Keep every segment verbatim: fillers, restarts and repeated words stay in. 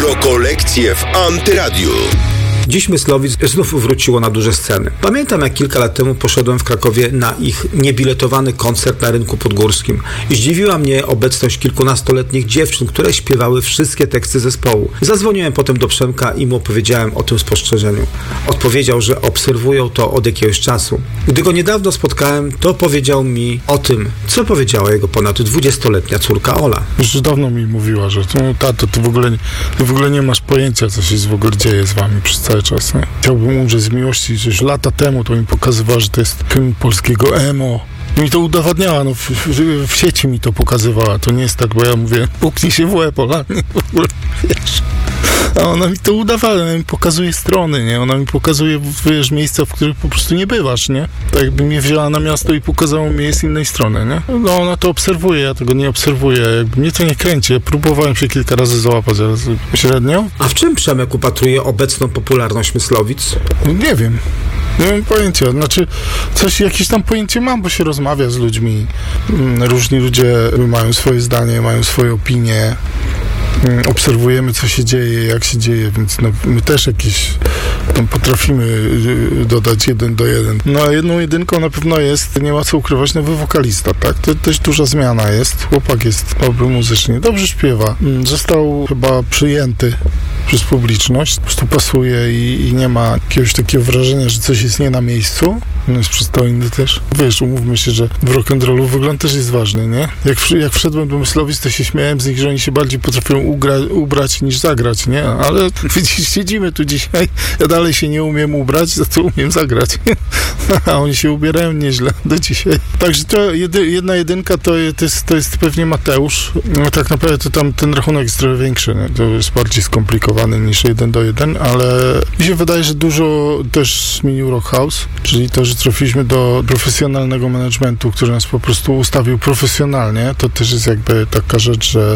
Rokolekcje w Antyradiu. Dziś Myslowic znów wróciło na duże sceny. Pamiętam, jak kilka lat temu poszedłem w Krakowie na ich niebiletowany koncert na Rynku Podgórskim. Zdziwiła mnie obecność kilkunastoletnich dziewczyn, które śpiewały wszystkie teksty zespołu. Zadzwoniłem potem do Przemka i mu opowiedziałem o tym spostrzeżeniu. Odpowiedział, że obserwują to od jakiegoś czasu. Gdy go niedawno spotkałem, to powiedział mi o tym, co powiedziała jego ponad dwudziestoletnia córka Ola. Już dawno mi mówiła, że to, tato, ty w ogóle, ty w ogóle nie masz pojęcia, co się w ogóle dzieje z wami przez cały czas, nie? Chciałbym umrzeć z miłości, że już lata temu to mi pokazywała, że to jest hymn polskiego emo. I mi to udowadniała, no w, w, w sieci mi to pokazywała. To nie jest tak, bo ja mówię, puknij się w łeb, Ola, nie? W ogóle, wiesz. A ona mi to udawała, ona mi pokazuje strony, nie? Ona mi pokazuje, wiesz, miejsca, w których po prostu nie bywasz, nie? Tak jakby mnie wzięła na miasto i pokazała mi z innej strony, nie? No ona to obserwuje, ja tego nie obserwuję, jakby mnie to nie kręci. Ja próbowałem się kilka razy załapać, ale średnio. A w czym Przemek upatruje obecną popularność Myslowic? No, nie wiem. Nie mam pojęcia, znaczy coś, jakieś tam pojęcie mam, bo się rozmawia z ludźmi. Różni ludzie mają swoje zdanie, mają swoje opinie. Obserwujemy, co się dzieje, jak się dzieje, więc no, my też jakieś tam potrafimy dodać jeden do jeden. No a jedną jedynką na pewno jest, nie ma co ukrywać, nowy wokalista, tak? To też duża zmiana jest. Chłopak jest dobry muzycznie, dobrze śpiewa. Został chyba przyjęty przez publiczność, po prostu pasuje i, i nie ma jakiegoś takiego wrażenia, że coś jest nie na miejscu. No jest przystojny też. Wiesz, umówmy się, że w rock'n'rollu wygląd też jest ważny, nie? Jak, jak wszedłem do Myslowic, to się śmiałem z nich, że oni się bardziej potrafią ugra- ubrać niż zagrać, nie? Ale widzisz, siedzimy tu dzisiaj, ja dalej się nie umiem ubrać, za to umiem zagrać. A oni się ubierają nieźle do dzisiaj. Także to jedy, jedna jedynka to, to, jest, to jest pewnie Mateusz. No tak naprawdę to tam ten rachunek jest trochę większy, nie? To jest bardziej skomplikowany niż jeden do jeden, ale mi się wydaje, że dużo też zmienił Rock House, czyli to, że trafiliśmy do profesjonalnego managementu, który nas po prostu ustawił profesjonalnie. To też jest jakby taka rzecz, że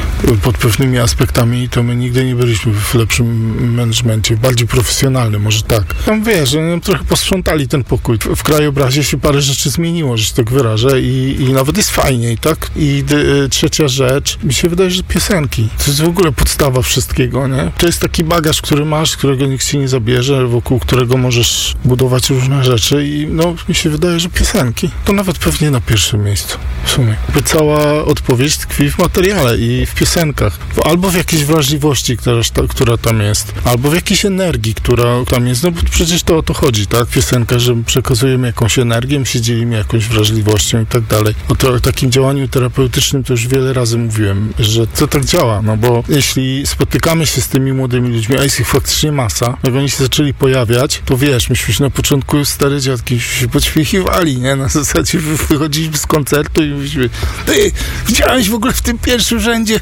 pod pewnymi aspektami to my nigdy nie byliśmy w lepszym managemencie, bardziej profesjonalnym, może tak. Tam wiesz, że nam trochę posprzątali ten pokój. W krajobrazie się parę rzeczy zmieniło, że się tak wyrażę i, i nawet jest fajniej, tak? I y, trzecia rzecz, mi się wydaje, że piosenki. To jest w ogóle podstawa wszystkiego, nie? To jest taki bagaż, który masz, którego nikt ci nie zabierze, wokół którego możesz budować różne rzeczy i no, mi się wydaje, że piosenki to nawet pewnie na pierwszym miejscu w sumie. By cała odpowiedź tkwi w materiale i w piosenkach. Albo w jakiejś wrażliwości, która, która tam jest, albo w jakiejś energii, która tam jest. No bo przecież to o to chodzi, tak? Piosenka, że przekazujemy jakąś energię, się dzielimy jakąś wrażliwością i tak dalej. O, to, o takim działaniu terapeutycznym to już wiele razy mówiłem, że to tak działa, no bo jeśli spotykamy się z tymi młodymi ludźmi, a jest ich faktycznie masa, jak oni się zaczęli pojawiać, to wiesz, myśmy się na początku stare dziadki się podśmiechiwali, nie? Na zasadzie wychodziliśmy z koncertu i mówiliśmy, ty, widziałeś w ogóle w tym pierwszym rzędzie?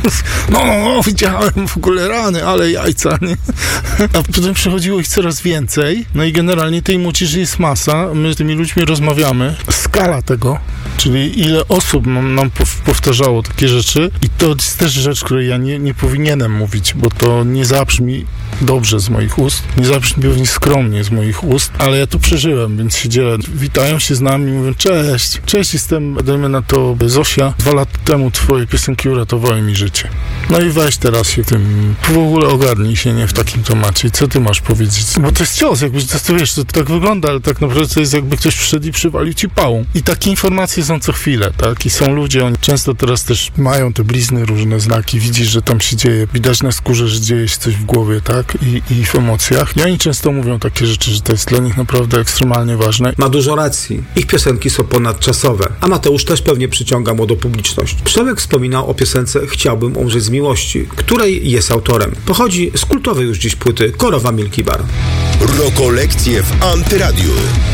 No, no, no, widziałem w ogóle rany, ale jajca, nie? A potem przychodziło ich coraz więcej, no i generalnie tej młodzieży jest masa, my z tymi ludźmi rozmawiamy. Skala tego, czyli ile osób nam, nam powtarzało takie rzeczy i to jest też rzecz, której ja nie, nie powinienem mówić, bo to nie zabrzmi dobrze z moich ust, nie zabrzmi pewnie skromnie z moich ust, ale ja to przeżyłem, więc się dzielę. Witają się z nami, mówią, cześć, cześć, jestem, dajmy na to Zosia, dwa lata temu twoje piosenki uratowały mi życie. No i weź teraz się tym, w ogóle ogarnij się, nie, w takim temacie. I co ty masz powiedzieć? Bo to jest cios, jakby, to, to wiesz, to tak wygląda, ale tak naprawdę to jest jakby ktoś przyszedł i przywalił ci pałą. I takie informacje są co chwilę, tak? I są ludzie, oni często teraz też mają te blizny, różne znaki, widzisz, że tam się dzieje, widać na skórze, że dzieje się coś w głowie, tak? I, i w emocjach. I oni często mówią takie rzeczy, że to jest dla nich naprawdę ekstremalnie ważne. Ma dużo racji. Ich piosenki są ponadczasowe, a Mateusz też pewnie przyciąga młodą publiczność. Przemek wspominał o piosence Chciałbym umrzeć z miłości, której jest autorem. Pochodzi z kultowej już dziś płyty Korowa Milki Bar. Rokolekcje w Antyradiu.